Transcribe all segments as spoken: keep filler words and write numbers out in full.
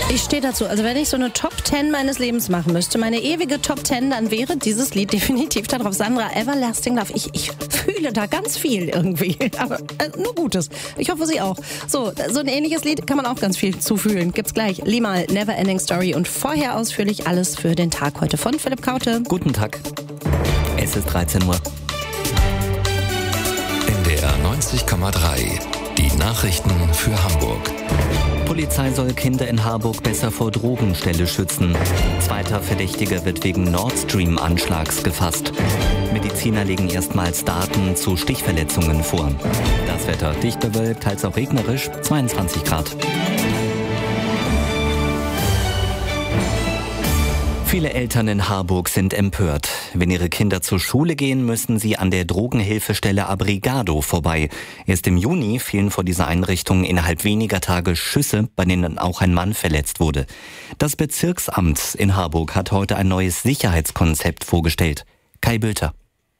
Ich stehe dazu. Also wenn ich so eine Top zehn meines Lebens machen müsste, meine ewige Top zehn, dann wäre dieses Lied definitiv da drauf. Sandra, Everlasting Love. Ich, ich fühle da ganz viel irgendwie. Aber äh, nur Gutes. Ich hoffe, Sie auch. So, so ein ähnliches Lied kann man auch ganz viel zufühlen. Gibt's gleich. Limal, Never Ending Story. Und vorher ausführlich alles für den Tag heute von Philipp Kaute. Guten Tag. Es ist dreizehn Uhr. N D R neunzig Komma drei. Die Nachrichten für Hamburg. Polizei soll Kinder in Harburg besser vor Drogenställe schützen. Zweiter Verdächtiger wird wegen Nord Stream-Anschlags gefasst. Mediziner legen erstmals Daten zu Stichverletzungen vor. Das Wetter dicht bewölkt, teils auch regnerisch, zweiundzwanzig Grad. Viele Eltern in Harburg sind empört. Wenn ihre Kinder zur Schule gehen, müssen sie an der Drogenhilfestelle Abrigado vorbei. Erst im Juni fielen vor dieser Einrichtung innerhalb weniger Tage Schüsse, bei denen auch ein Mann verletzt wurde. Das Bezirksamt in Harburg hat heute ein neues Sicherheitskonzept vorgestellt. Kai Bülter.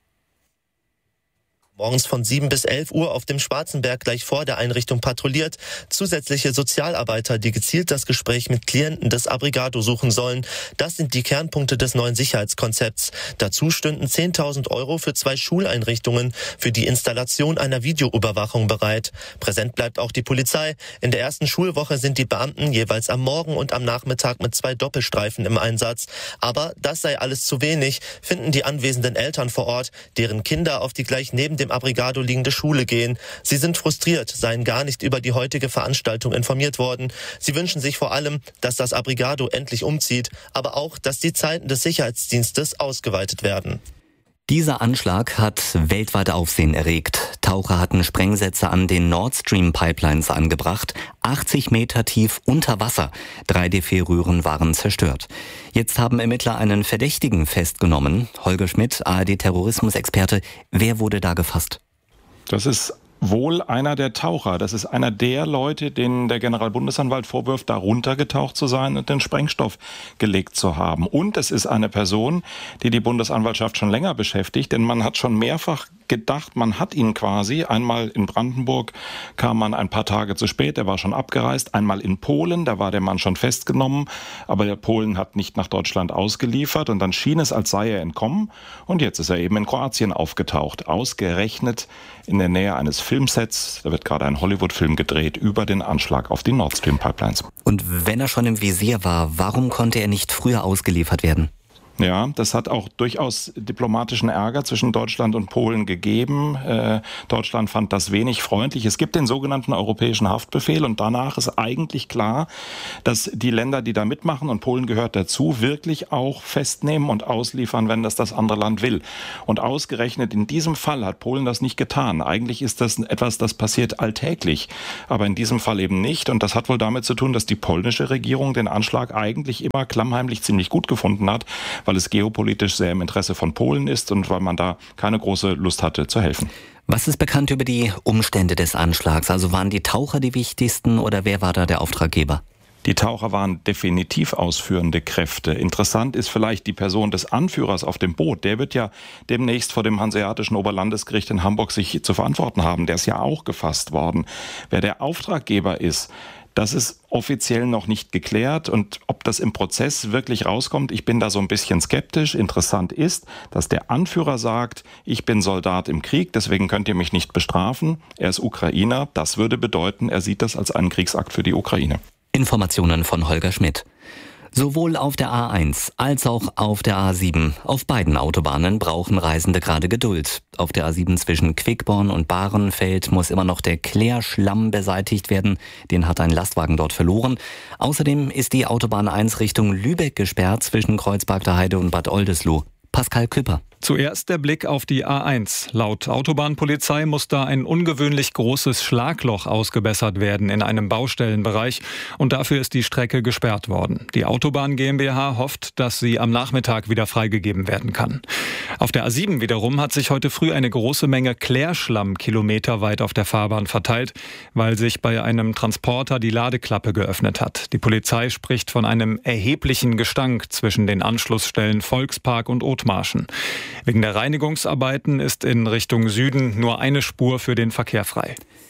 Morgens von sieben bis elf Uhr auf dem Schwarzenberg gleich vor der Einrichtung patrouilliert. Zusätzliche Sozialarbeiter, die gezielt das Gespräch mit Klienten des Abrigado suchen sollen. Das sind die Kernpunkte des neuen Sicherheitskonzepts. Dazu stünden zehntausend Euro für zwei Schuleinrichtungen für die Installation einer Videoüberwachung bereit. Präsent bleibt auch die Polizei. In der ersten Schulwoche sind die Beamten jeweils am Morgen und am Nachmittag mit zwei Doppelstreifen im Einsatz. Aber das sei alles zu wenig, finden die anwesenden Eltern vor Ort, deren Kinder auf die gleich neben dem Abrigado liegende Schule gehen. Sie sind frustriert, seien gar nicht über die heutige Veranstaltung informiert worden. Sie wünschen sich vor allem, dass das Abrigado endlich umzieht, aber auch, dass die Zeiten des Sicherheitsdienstes ausgeweitet werden. Dieser Anschlag hat weltweit Aufsehen erregt. Taucher hatten Sprengsätze an den Nord Stream Pipelines angebracht, achtzig Meter tief unter Wasser. Drei der vier Röhren waren zerstört. Jetzt haben Ermittler einen Verdächtigen festgenommen. Holger Schmidt, A R D-Terrorismusexperte. Wer wurde da gefasst? Das ist wohl einer der Taucher. Das ist einer der Leute, denen der Generalbundesanwalt vorwirft, da runtergetaucht zu sein und den Sprengstoff gelegt zu haben. Und es ist eine Person, die die Bundesanwaltschaft schon länger beschäftigt, denn man hat schon mehrfach gedacht, man hat ihn quasi. Einmal in Brandenburg kam man ein paar Tage zu spät, er war schon abgereist. Einmal in Polen, da war der Mann schon festgenommen, aber der Polen hat nicht nach Deutschland ausgeliefert und dann schien es, als sei er entkommen. Und jetzt ist er eben in Kroatien aufgetaucht, ausgerechnet in der Nähe eines Filmsets. Da wird gerade ein Hollywood-Film gedreht über den Anschlag auf die Nord Stream Pipelines. Und wenn er schon im Visier war, warum konnte er nicht früher ausgeliefert werden? Ja, das hat auch durchaus diplomatischen Ärger zwischen Deutschland und Polen gegeben. Äh, Deutschland fand das wenig freundlich. Es gibt den sogenannten Europäischen Haftbefehl und danach ist eigentlich klar, dass die Länder, die da mitmachen, und Polen gehört dazu, wirklich auch festnehmen und ausliefern, wenn das das andere Land will. Und ausgerechnet in diesem Fall hat Polen das nicht getan. Eigentlich ist das etwas, das passiert alltäglich, aber in diesem Fall eben nicht. Und das hat wohl damit zu tun, dass die polnische Regierung den Anschlag eigentlich immer klammheimlich ziemlich gut gefunden hat, weil es geopolitisch sehr im Interesse von Polen ist und weil man da keine große Lust hatte zu helfen. Was ist bekannt über die Umstände des Anschlags? Also waren die Taucher die wichtigsten oder wer war da der Auftraggeber? Die Taucher waren definitiv ausführende Kräfte. Interessant ist vielleicht die Person des Anführers auf dem Boot. Der wird ja demnächst vor dem Hanseatischen Oberlandesgericht in Hamburg sich zu verantworten haben. Der ist ja auch gefasst worden. Wer der Auftraggeber ist, das ist offiziell noch nicht geklärt und ob das im Prozess wirklich rauskommt, ich bin da so ein bisschen skeptisch. Interessant ist, dass der Anführer sagt, ich bin Soldat im Krieg, deswegen könnt ihr mich nicht bestrafen. Er ist Ukrainer, das würde bedeuten, er sieht das als einen Kriegsakt für die Ukraine. Informationen von Holger Schmidt. Sowohl auf der A eins als auch auf der A sieben. Auf beiden Autobahnen brauchen Reisende gerade Geduld. Auf der A sieben zwischen Quickborn und Bahrenfeld muss immer noch der Klärschlamm beseitigt werden. Den hat ein Lastwagen dort verloren. Außerdem ist die Autobahn eins Richtung Lübeck gesperrt zwischen Kreuzberger Heide und Bad Oldesloe. Pascal Küpper. Zuerst der Blick auf die A eins. Laut Autobahnpolizei muss da ein ungewöhnlich großes Schlagloch ausgebessert werden in einem Baustellenbereich und dafür ist die Strecke gesperrt worden. Die Autobahn GmbH hofft, dass sie am Nachmittag wieder freigegeben werden kann. Auf der A sieben wiederum hat sich heute früh eine große Menge Klärschlamm kilometerweit auf der Fahrbahn verteilt, weil sich bei einem Transporter die Ladeklappe geöffnet hat. Die Polizei spricht von einem erheblichen Gestank zwischen den Anschlussstellen Volkspark und Othmarschen. Wegen der Reinigungsarbeiten ist in Richtung Süden nur eine Spur für den Verkehr frei.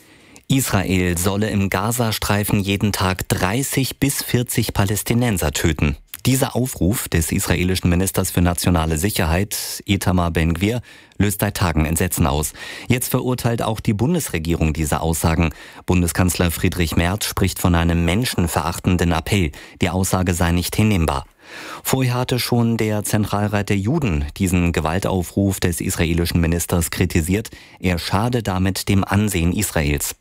Israel solle im Gazastreifen jeden Tag dreißig bis vierzig Palästinenser töten. Dieser Aufruf des israelischen Ministers für nationale Sicherheit, Itamar Ben-Gvir, löst seit Tagen Entsetzen aus. Jetzt verurteilt auch die Bundesregierung diese Aussagen. Bundeskanzler Friedrich Merz spricht von einem menschenverachtenden Appell. Die Aussage sei nicht hinnehmbar. Vorher hatte schon der Zentralrat der Juden diesen Gewaltaufruf des israelischen Ministers kritisiert. Er schade damit dem Ansehen Israels.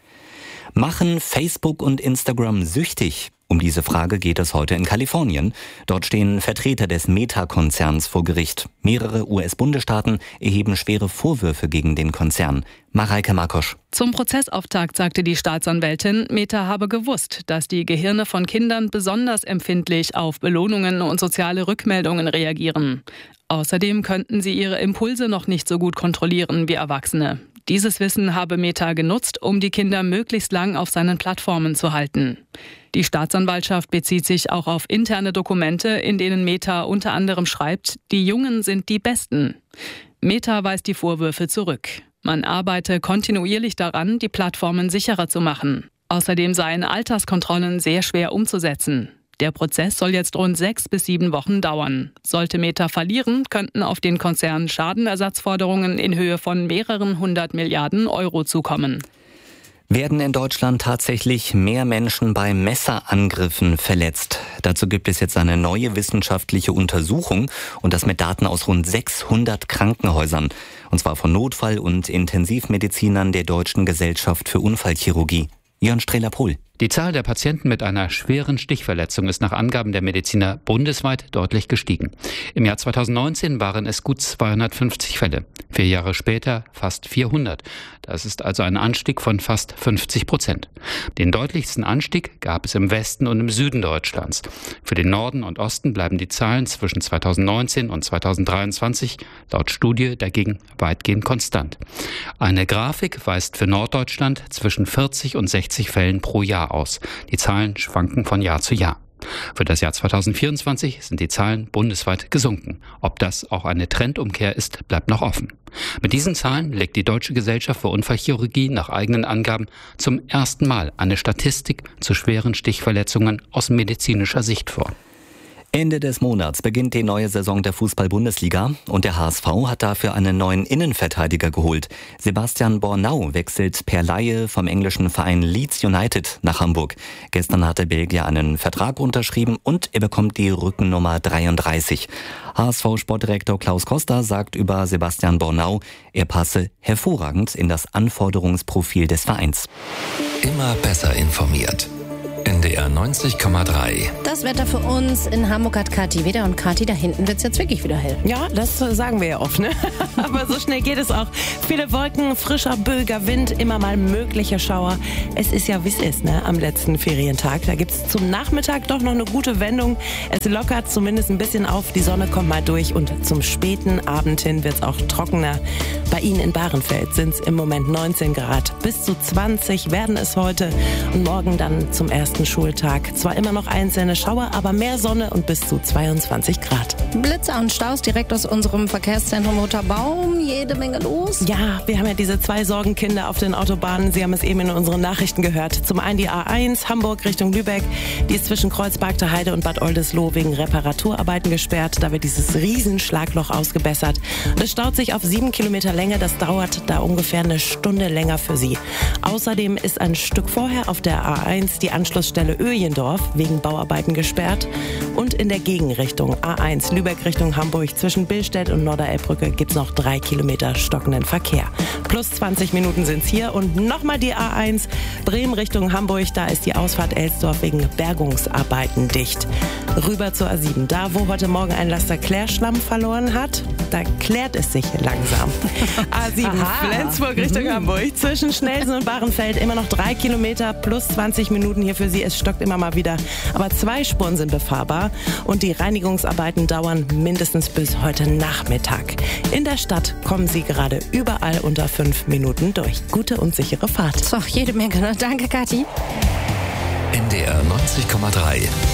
Machen Facebook und Instagram süchtig? Um diese Frage geht es heute in Kalifornien. Dort stehen Vertreter des Meta-Konzerns vor Gericht. Mehrere U S-Bundesstaaten erheben schwere Vorwürfe gegen den Konzern. Mareike Markosch. Zum Prozessauftakt sagte die Staatsanwältin, Meta habe gewusst, dass die Gehirne von Kindern besonders empfindlich auf Belohnungen und soziale Rückmeldungen reagieren. Außerdem könnten sie ihre Impulse noch nicht so gut kontrollieren wie Erwachsene. Dieses Wissen habe Meta genutzt, um die Kinder möglichst lang auf seinen Plattformen zu halten. Die Staatsanwaltschaft bezieht sich auch auf interne Dokumente, in denen Meta unter anderem schreibt, die Jungen sind die Besten. Meta weist die Vorwürfe zurück. Man arbeite kontinuierlich daran, die Plattformen sicherer zu machen. Außerdem seien Alterskontrollen sehr schwer umzusetzen. Der Prozess soll jetzt rund sechs bis sieben Wochen dauern. Sollte Meta verlieren, könnten auf den Konzern Schadenersatzforderungen in Höhe von mehreren hundert Milliarden Euro zukommen. Werden in Deutschland tatsächlich mehr Menschen bei Messerangriffen verletzt? Dazu gibt es jetzt eine neue wissenschaftliche Untersuchung und das mit Daten aus rund sechshundert Krankenhäusern. Und zwar von Notfall- und Intensivmedizinern der Deutschen Gesellschaft für Unfallchirurgie. Jörn Strehler-Pohl. Die Zahl der Patienten mit einer schweren Stichverletzung ist nach Angaben der Mediziner bundesweit deutlich gestiegen. Im Jahr zweitausendneunzehn waren es gut zweihundertfünfzig Fälle. Vier Jahre später fast vierhundert. Das ist also ein Anstieg von fast fünfzig Prozent. Den deutlichsten Anstieg gab es im Westen und im Süden Deutschlands. Für den Norden und Osten bleiben die Zahlen zwischen zweitausendneunzehn und zweitausenddreiundzwanzig laut Studie dagegen weitgehend konstant. Eine Grafik weist für Norddeutschland zwischen vierzig und sechzig Fällen pro Jahr aus. Die Zahlen schwanken von Jahr zu Jahr. Für das Jahr zweitausendvierundzwanzig sind die Zahlen bundesweit gesunken. Ob das auch eine Trendumkehr ist, bleibt noch offen. Mit diesen Zahlen legt die Deutsche Gesellschaft für Unfallchirurgie nach eigenen Angaben zum ersten Mal eine Statistik zu schweren Stichverletzungen aus medizinischer Sicht vor. Ende des Monats beginnt die neue Saison der Fußball-Bundesliga und der H S V hat dafür einen neuen Innenverteidiger geholt. Sebastian Bornau wechselt per Leihe vom englischen Verein Leeds United nach Hamburg. Gestern hat der Belgier einen Vertrag unterschrieben und er bekommt die Rückennummer dreiunddreißig. H S V-Sportdirektor Klaus Koster sagt über Sebastian Bornau, er passe hervorragend in das Anforderungsprofil des Vereins. Immer besser informiert. N D R neunzig Komma drei. Das Wetter für uns in Hamburg hat Kathi wieder. Und Kathi, da hinten wird es jetzt wirklich wieder hell. Ja, das sagen wir ja oft, ne? Aber so schnell geht es auch. Viele Wolken, frischer, böiger Wind, immer mal mögliche Schauer. Es ist ja, wie es ist, ne? Am letzten Ferientag. Da gibt es zum Nachmittag doch noch eine gute Wendung. Es lockert zumindest ein bisschen auf. Die Sonne kommt mal durch. Und zum späten Abend hin wird es auch trockener. Bei Ihnen in Bahrenfeld sind es im Moment neunzehn Grad. Bis zu zwanzig werden es heute. Und morgen dann zum ersten Schultag. Zwar immer noch einzelne Schauer, aber mehr Sonne und bis zu zweiundzwanzig Grad. Blitze und Staus direkt aus unserem Verkehrszentrum Roterbaum. Jede Menge los. Ja, wir haben ja diese zwei Sorgenkinder auf den Autobahnen. Sie haben es eben in unseren Nachrichten gehört. Zum einen die A eins, Hamburg Richtung Lübeck. Die ist zwischen Kreuzbergter Heide und Bad Oldesloe wegen Reparaturarbeiten gesperrt. Da wird dieses Riesenschlagloch ausgebessert. Und es staut sich auf sieben Kilometer Länge. Das dauert da ungefähr eine Stunde länger für Sie. Außerdem ist ein Stück vorher auf der A eins die Anschlussstelle Öjendorf wegen Bauarbeiten gesperrt. Und in der Gegenrichtung A eins Lübeck Richtung Hamburg zwischen Billstedt und Norderelbbrücke gibt es noch drei Kilometer stockenden Verkehr. Plus zwanzig Minuten sind es hier. Und nochmal die A eins Bremen Richtung Hamburg. Da ist die Ausfahrt Elsdorf wegen Bergungsarbeiten dicht. Rüber zur A sieben. Da, wo heute Morgen ein Laster Klärschlamm verloren hat, da klärt es sich langsam. A sieben Aha. Flensburg Richtung mhm. Hamburg. Zwischen Schnelsen und Bahrenfeld immer noch drei Kilometer plus zwanzig Minuten hier für Sie. Es stockt immer mal wieder. Aber zwei Spuren sind befahrbar und die Reinigungsarbeiten dauern mindestens bis heute Nachmittag. In der Stadt kommen Sie gerade überall unter fünf Minuten durch. Gute und sichere Fahrt. So, jede Menge. Ne? Danke, Kathi. N D R neunzig Komma drei.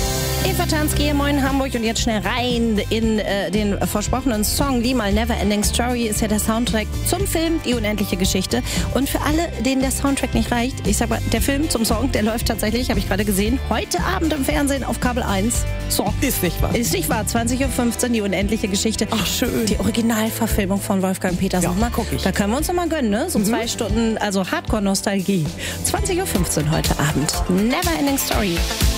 Eva Tansky, moin Hamburg, und jetzt schnell rein in äh, den versprochenen Song. Die mal Never Ending Story ist ja der Soundtrack zum Film Die unendliche Geschichte. Und für alle, denen der Soundtrack nicht reicht, ich sag mal, der Film zum Song, der läuft tatsächlich, habe ich gerade gesehen, heute Abend im Fernsehen auf Kabel eins. So. Ist nicht wahr. Ist nicht wahr, zwanzig Uhr fünfzehn, Die unendliche Geschichte. Ach, schön. Die Originalverfilmung von Wolfgang Peters. Ja, mal guck ich. Da können wir uns noch mal gönnen, ne? So mhm. zwei Stunden, also Hardcore-Nostalgie. zwanzig Uhr fünfzehn heute Abend. Never Ending Story.